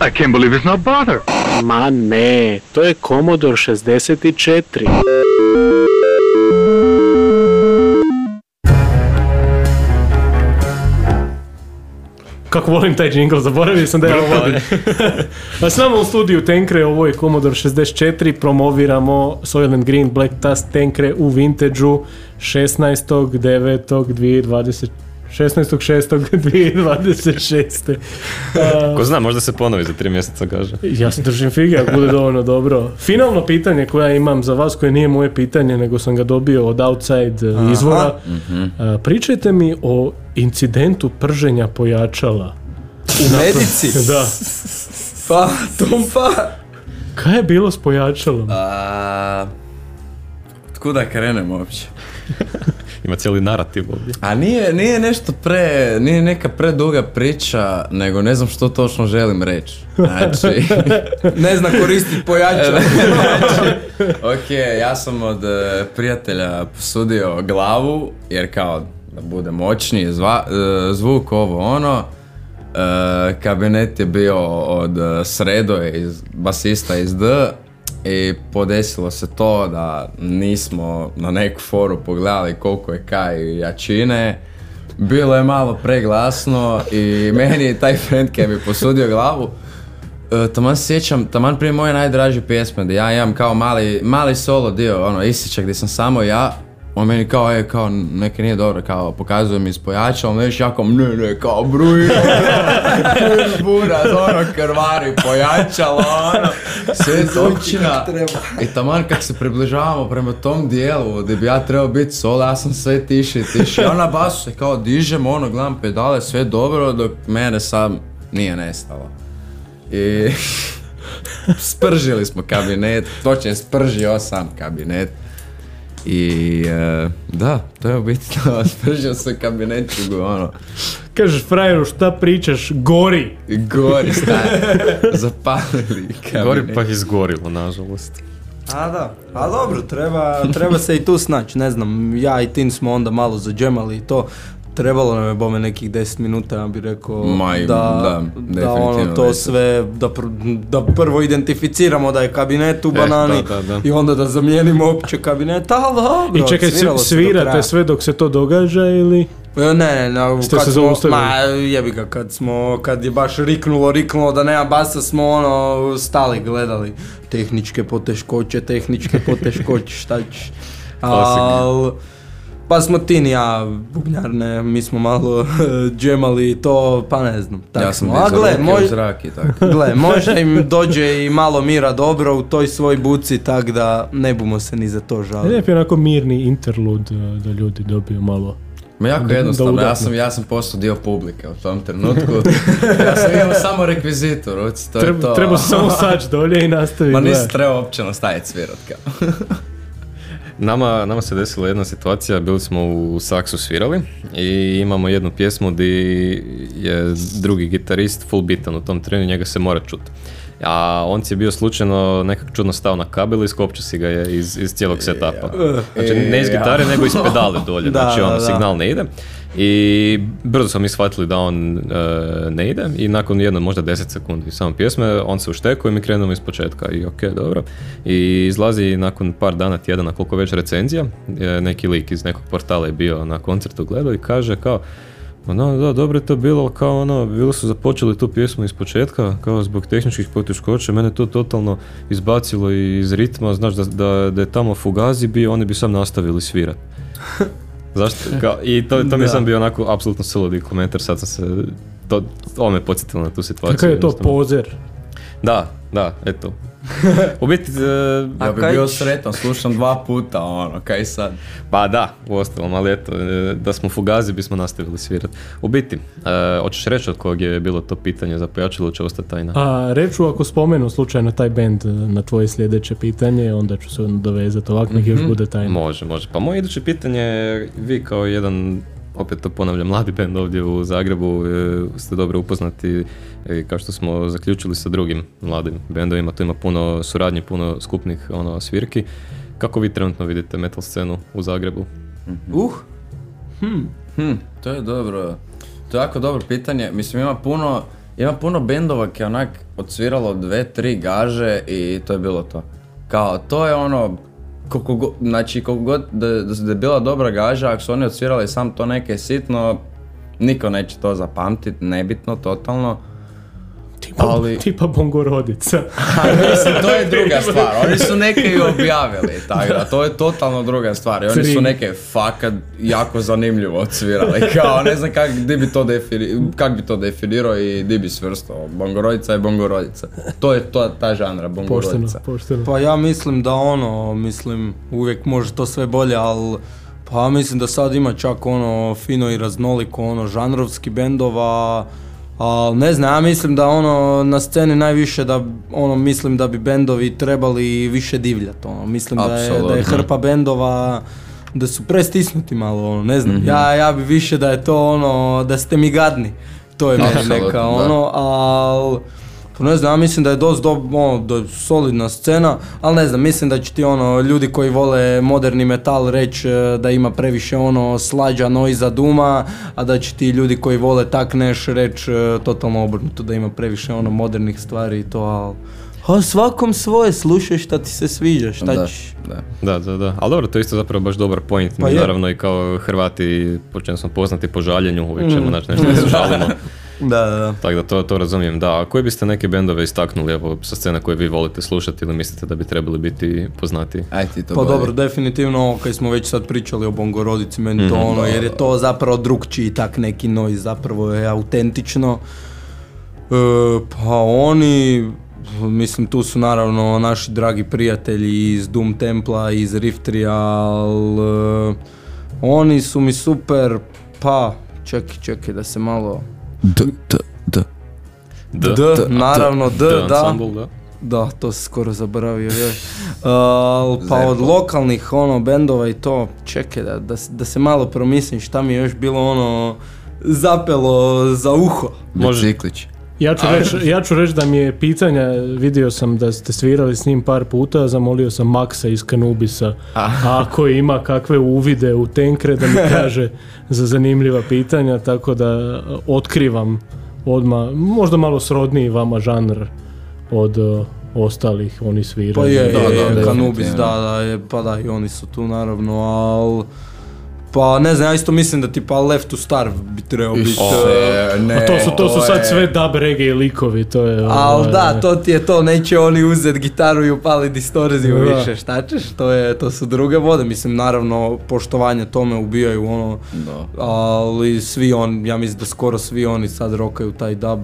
I can't believe it's not bother. Ma ne, to je Commodore 64. Kako volim taj jingle, zaboravio sam da je ovo vodim. A s nama u studiju Tenkre, ovo je Commodore 64, promoviramo Soylent Green Black Tusk Tenkre u Vintage-u 16.6.2026. Ko zna, možda se ponovi za 3 mjeseca, kaže. Ja se držim fige, ako bude dovoljno dobro. Finalno pitanje koje imam za vas, koje nije moje pitanje, nego sam ga dobio od outside izvora. Pričajte mi o incidentu prženja pojačala. U medici? Da. Pa, Tompa. Kaj je bilo s pojačalom? Tkuda krenem uopće? Ima cijeli narativ ovdje. A nije nešto nije neka preduga priča, nego ne znam što točno želim reći. Znači, ne znam koristiti pojačalo. Ok, ja sam od prijatelja posudio glavu, jer kao da bude moćniji zvuk, ovo ono. Kabinet je bio od Sredoje, basista iz D. I podesilo se to da nismo na neku foru pogledali koliko je kaj jačine. Bilo je malo preglasno i meni je taj friend kad mi posudio glavu. Taman se sjećam, taman prije moje najdraže pjesme, da ja imam kao mali solo dio, ono, isičak gdje sam samo ja. On meni kao neke nije dobro, kao pokazuje mi ispojačalo, neš ja kao ne, kao bruj, buraz, ono, krvari, pojačalo, ono, sve zvučina. I taman kad se približavamo prema tom dijelu gdje bi ja trebao biti solo, ja sam sve tiši, ja na basu se kao dižem, ono, gledam pedale, sve dobro, dok mene sam nije nestalo. I spržili smo kabinet, točnije spržio sam kabinet. I da, to je u biti to, spržio se kabinetu, ono. Kažeš frajeru, šta pričaš, gori. Gori, zapalili kabinet. Gori pa izgorilo, nažalost. A da, a dobro, treba se i tu snaći, ne znam, ja i Tin smo onda malo zađemali i to. Trebalo nam je bome nekih 10 minuta, ja bih rekao, da ono to sve, da prvo identificiramo da je kabinet u banani i onda da zamijenimo opće kabinet, ali dobro. I čekaj, svirate sve dok se to događa ili? Ne, jebi ga, kad je baš riknulo da nema basa, smo ono stali gledali tehničke poteškoće, šta ćeš, pa smo Tin i ja, bubnjarne, mi smo malo džemali i to, pa ne znam. Ja sam dizao ruke u zrak i tako. Gle, možda im dođe i malo mira dobro u toj svoj buci, tak da ne bumo se ni za to žaliti. Lijep je onako mirni interlud da ljudi dobiju malo. Ma jako jednostavno, ja sam postao dio publike u tom trenutku. Ja sam imao samo rekvizitor, to je to. Treba se samo saći dolje i nastaviti. Ma nisi trebao uopće nastaviti svirat kao. Nama se desila jedna situacija, bili smo u saksu svirali i imamo jednu pjesmu gdje je drugi gitarist full bitan u tom trenu, njega se mora čuti. A on si je bio slučajno nekako čudno stao na kabel i skopčio si ga je iz cijelog setapa. Znači ne iz gitare nego iz pedale dolje, znači signal ne ide. I brzo smo mi shvatili da on ne ide i nakon jedno možda 10 sekundi samo pjesme on se uštekuje i mi krenemo iz početka i ok, dobro. I izlazi nakon par dana, tjedana, koliko već recenzija, neki lik iz nekog portala je bio na koncertu, gledao i kaže kao da, dobro je to bilo, kao bilo su započeli tu pjesmu iz početka, kao zbog tehničkih poteškoća, mene to totalno izbacilo iz ritma, znaš da je tamo Fugazi bio, oni bi sam nastavili svirati. Zašto? I to mi je sam bio onako apsolutno suludi komentar, sad sam se, ovo me podsjetilo na tu situaciju. Kakav je to pozer? Da, eto. U biti... ja bi bio sretan, slušam 2 puta, kaj sad? Pa da, uostalom, ali eto, da smo Fugazi bismo nastavili svirati. U biti, hoćeš reći od kog je bilo to pitanje za pojačalo, će ostati tajna? Reću ako spomenu slučajno taj band na tvoje sljedeće pitanje, onda ću se dovezati, ovak nek još bude tajna. Može. Pa moje iduće pitanje, vi kao jedan, opet to ponavljam, mladi band ovdje u Zagrebu, ste dobro upoznati, kao što smo zaključili sa drugim mladim bendovima, tu ima puno suradnje, puno skupnih svirki. Kako vi trenutno vidite metal scenu u Zagrebu? To je dobro. To je jako dobro pitanje. Mislim, ima puno ima puno bendova koji je onak odsviralo 2-3 gaže i to je bilo to. Kao, to je ono, koliko god da je bila dobra gaža, ako su oni odsvirali sam to neke sitno, niko neće to zapamtit, nebitno, totalno. Tipa Bongorodica. Mislim, to je druga stvar. Oni su neke i objavili, tako da, to je totalno druga stvar. I oni su neke fakat jako zanimljivo odsvirali. Kao, ne znam kak bi to definirao i di bi svrstao. Bongorodica je Bongorodica. To je ta žanra, Bongorodica. Pošteno. Pa ja mislim da uvijek može to sve bolje, ali pa mislim da sad ima čak fino i raznoliko žanrovski bendova. Ne znam, ja mislim da na sceni najviše da mislim da bi bendovi trebali više divljati. Mislim da je hrpa bendova, da su prestisnuti malo, ne znam. Mm-hmm. Ja bi više da je to da ste mi gadni. To je meni neka ali ne znam, ja mislim da je dosta solidna scena, ali ne znam, mislim da će ti ljudi koji vole moderni metal reći da ima previše slađa noiza duma, a da će ti ljudi koji vole tak neš reći totalno obrnuto, da ima previše modernih stvari i to, ali svakom svoje, slušaj šta ti se sviđa, šta ćeš. Da. Ali dobro, to je isto zapravo baš dobar point. Pa naravno i kao Hrvati, po čem smo poznati po žaljenju, uvijek ćemo nešto se žalimo. Da. Tako da to razumijem. Da, a koji biste neke bendove istaknuli sa scena koje vi volite slušati ili mislite da bi trebali biti poznati? Pa dobro, definitivno kad smo već sad pričali o Bongorodici, meni to jer je to zapravo drugčiji tak neki noise, zapravo je autentično. Pa oni, mislim tu su naravno naši dragi prijatelji iz Doom Templa, iz Riftrija, ali oni su mi super, pa čekaj da se malo... Naravno, da, to se skoro zaboravio. Pa od lokalnih ćemo to, čekaj da se malo promislim šta mi je još bilo zapelo za uho. Biciklić. Ja ću reći da mi je pitanja, vidio sam da ste svirali s njim par puta, zamolio sam Maksa iz Kanubisa, ako ima kakve uvide u Tenkre da mi kaže za zanimljiva pitanja, tako da otkrivam odmah, možda malo srodniji vama žanr od ostalih, oni sviraju. Pa je Kanubis, pa i oni su tu naravno, ali... Pa ne znam, ja isto mislim da tipa Left to Starve bi trebao biti... To su sad sve dub reggae likovi, to je... Ali da, to ti je to, neće oni uzeti gitaru i upali distorziju više, šta ćeš, to su druge vode, mislim naravno poštovanje tome ubijaju ali svi oni, ja mislim da skoro svi oni sad rokaju taj dub.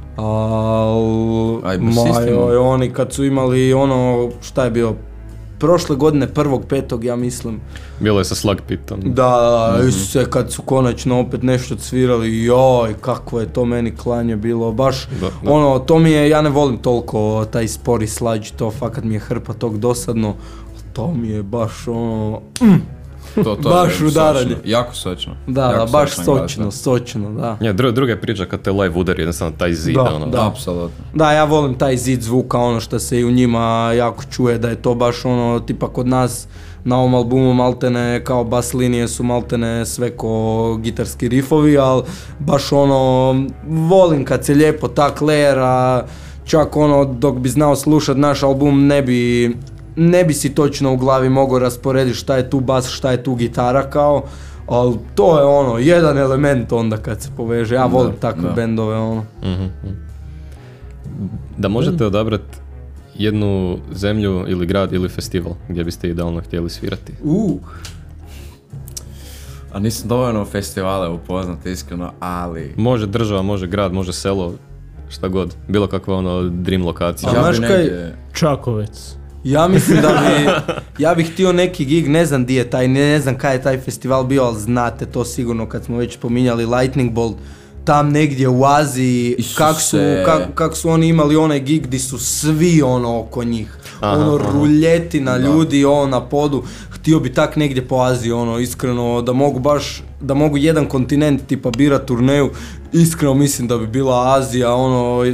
Oni kad su imali šta je bilo, prošle godine 1.5. ja mislim. Bilo je sa Slug Pitom. Da, kad su konačno opet nešto svirali, joj, kakvo je to meni klanje bilo, baš, to mi je, ja ne volim toliko taj spori slađ, to fakat mi je hrpa tog dosadno, to mi je baš To baš udaranje. Jako sočno. Da, baš sočno, da. Ja, druga je priča kad te live udari, jednostavno taj zid. Da, apsolutno. Da, ja volim taj zid zvuka, što se i u njima jako čuje, da je to baš tipa kod nas na ovom albumu maltene kao bas linije su maltene sve ko gitarski rifovi, ali baš volim kad se lijepo tak lera, čak dok bi znao slušat naš album ne bi si točno u glavi mogao rasporediti šta je tu bas, šta je tu gitara kao, ali to je jedan element onda kad se poveže, ja volim takve bendove Mm-hmm. Da možete odabrati jednu zemlju ili grad ili festival gdje biste idealno htjeli svirati? A nisam dovoljno festivale upoznat iskreno, ali... Može država, može grad, može selo, šta god, bilo kakva dream lokacija. Čakovec. Ja mislim ja bih htio neki gig, ne znam di je taj, ne znam kaj je taj festival bio, ali znate to sigurno kad smo već pominjali Lightning Bolt, tam negdje u Aziji, kak su oni imali onaj gig gdje su svi oko njih, ruljetina ljudi na podu, htio bi tak negdje po Aziji, iskreno, da mogu jedan kontinent tipa birat turneju, iskreno mislim da bi bila Azija,